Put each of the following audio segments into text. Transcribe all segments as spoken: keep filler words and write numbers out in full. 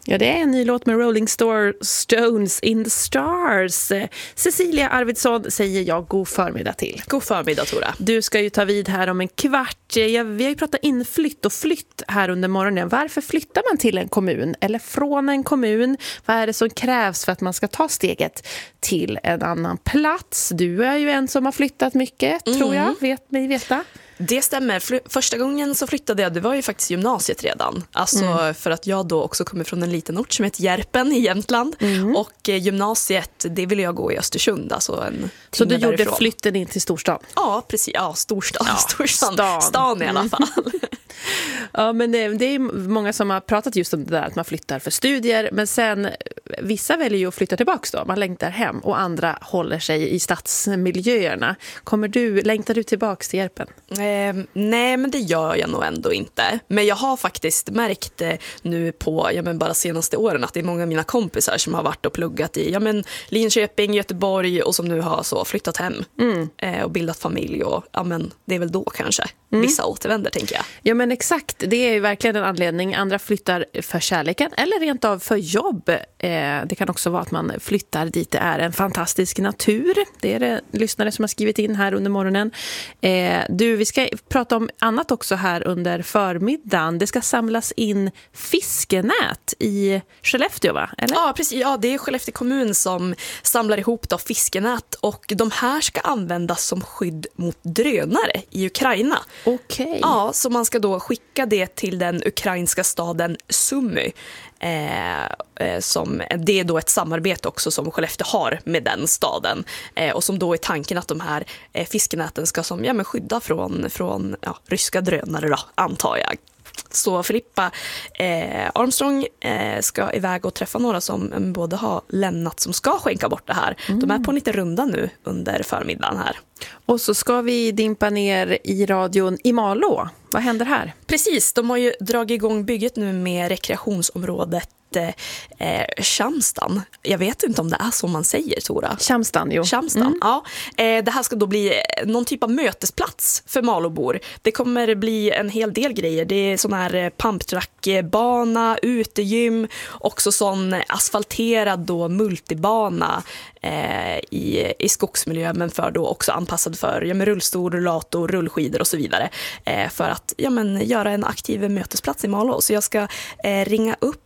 Ja, det är en ny låt med Rolling Stones in the Stars. Cecilia Arvidsson säger jag god förmiddag till. God förmiddag, Tora. Du ska ju ta vid här om en kvart. Ja, vi har ju pratat inflytt och flytt här under morgonen. Varför flyttar man till en kommun eller från en kommun? Vad är det som krävs för att man ska ta steget till en annan plats? Du är ju en som har flyttat mycket, mm. tror jag. Vet mig veta. Det stämmer. Första gången så flyttade jag, det var ju faktiskt gymnasiet redan. Alltså mm. för att jag då också kommer från en liten ort som heter Järpen i Jämtland. Mm. Och eh, gymnasiet, det ville jag gå i Östersund. Alltså en så du därifrån. Gjorde flytten in till storstan? Ja, precis. Ja, storstan. Ja, storstan. Stan. Stan i alla fall. Mm. Ja, men det, det är många som har pratat just om det där att man flyttar för studier. Men sen, vissa väljer ju att flytta tillbaka då. Man längtar hem och andra håller sig i stadsmiljöerna. Kommer du, längtar du tillbaka till Järpen? Eh, nej, men det gör jag nog ändå inte. Men jag har faktiskt märkt eh, nu på ja, men bara senaste åren att det är många av mina kompisar som har varit och pluggat i ja, men Linköping, Göteborg och som nu har så flyttat hem mm. eh, och bildat familj. Och ja, men det är väl då kanske mm. vissa återvänder, tänker jag. Ja, men exakt. Det är ju verkligen en anledning. Andra flyttar för kärleken eller rent av för jobb. Eh, det kan också vara att man flyttar dit det är en fantastisk natur. Det är det lyssnare som har skrivit in här under morgonen. Eh, du, vi ska prata om annat också här under förmiddagen. Det ska samlas in fiskenät i Skellefteå, va? Eller? Ja, precis. Ja, det är Skellefteå kommun som samlar ihop då fiskenät och de här ska användas som skydd mot drönare i Ukraina. Okej. Okay. Ja, så man ska då skicka det till den ukrainska staden Sumy. Eh, eh, som, det är då ett samarbete också som Skellefteå har med den staden eh, och som då är tanken att de här eh, fiskenäten ska som, ja, men skydda från, från ja, ryska drönare då, antar jag. Så Filippa eh, Armstrong eh, ska iväg och träffa några som eh, både har lämnat som ska skänka bort det här. Mm. De är på en liten runda nu under förmiddagen här. Och så ska vi dimpa ner i radion i Malå. Vad händer här? Precis, de har ju dragit igång bygget nu med rekreationsområdet Eh, Tjamstan. Jag vet inte om det är så man säger, Tora. Tjamstan, jo. Tjamstan, mm. ja. Eh, det här ska då bli någon typ av mötesplats för Malåbor. Det kommer bli en hel del grejer. Det är sån här pumptrackbana, utegym, också sån asfalterad då multibana eh, i, i skogsmiljö, men för då också anpassad för ja, med rullstol, rullator, rullskidor och så vidare. Eh, för att ja, men, göra en aktiv mötesplats i Malå. Så jag ska eh, ringa upp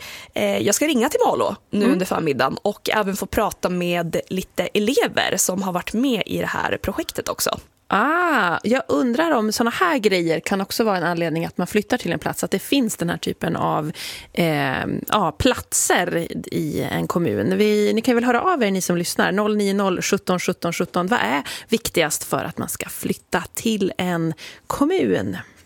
Jag ska ringa till Malå nu mm. under förmiddagen och även få prata med lite elever som har varit med i det här projektet också. Ah, jag undrar om såna här grejer kan också vara en anledning att man flyttar till en plats, att det finns den här typen av eh, ja, platser i en kommun. Vi, ni kan väl höra av er, ni som lyssnar, noll nio noll sjutton sjutton sjutton. Vad är viktigast för att man ska flytta till en kommun?